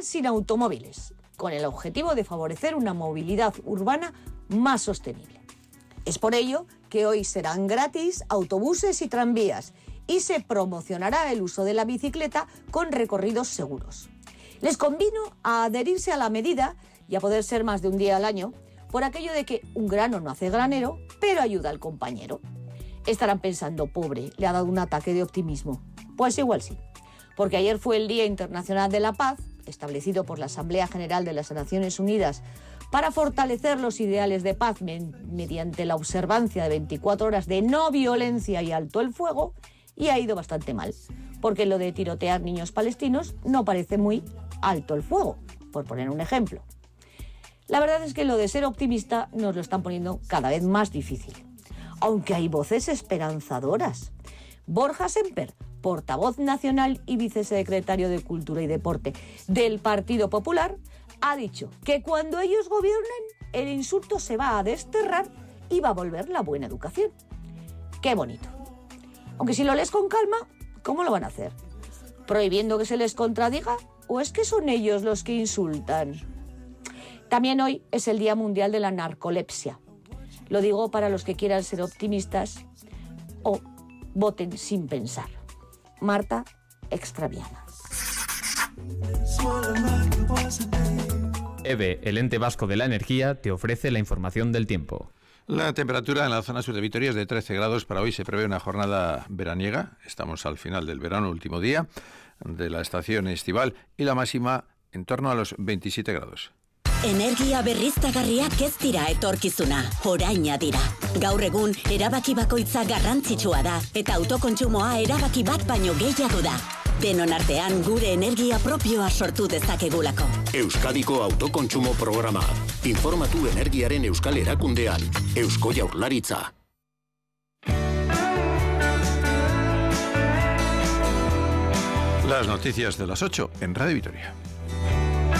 sin automóviles, con el objetivo de favorecer una movilidad urbana más sostenible. Es por ello que hoy serán gratis autobuses y tranvías y se promocionará el uso de la bicicleta con recorridos seguros. Les convino a adherirse a la medida y a poder ser más de un día al año, por aquello de que un grano no hace granero, pero ayuda al compañero. Estarán pensando, pobre, le ha dado un ataque de optimismo. Pues igual sí, porque ayer fue el Día Internacional de la Paz, establecido por la Asamblea General de las Naciones Unidas para fortalecer los ideales de paz mediante la observancia de 24 horas de no violencia y alto el fuego, y ha ido bastante mal, porque lo de tirotear niños palestinos no parece muy alto el fuego, por poner un ejemplo. La verdad es que lo de ser optimista nos lo están poniendo cada vez más difícil, aunque hay voces esperanzadoras. Borja Semper, portavoz nacional y vicesecretario de Cultura y Deporte del Partido Popular, ha dicho que cuando ellos gobiernen, el insulto se va a desterrar y va a volver la buena educación. ¡Qué bonito! Aunque si lo lees con calma, ¿cómo lo van a hacer? ¿Prohibiendo que se les contradiga? ¿O es que son ellos los que insultan? También hoy es el Día Mundial de la Narcolepsia. Lo digo para los que quieran ser optimistas o voten sin pensar. Marta Extraviana. EVE, el ente vasco de la energía, te ofrece la información del tiempo. La temperatura en la zona sur de Vitoria es de 13 grados. Para hoy se prevé una jornada veraniega. Estamos al final del verano, último día de la estación estival, y la máxima en torno a los 27 grados. Energia berriztagarriak ez dira etorkizuna, oraina dira. Gaur egun, erabaki bakoitza garrantzitsua da, eta autokontsumoa erabaki bat baino gehiago da. Denon artean gure energia propioa sortu dezakegulako. Euskadiko autokontsumo programa. Informatu energiaren euskal erakundean. Eusko Jaurlaritza. Las noticias de las 8 en Radio Vitoria.